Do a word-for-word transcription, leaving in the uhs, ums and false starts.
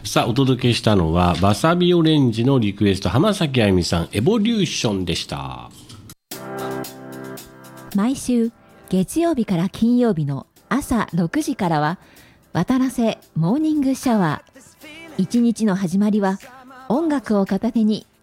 さあお届けしたのはわさびオレンジのリクエスト、浜崎あゆみさんエボリューションでした。 毎週月曜日から金曜日の朝ろくじからは渡良瀬モーニングシャワー。一日の始まりは音楽を片手に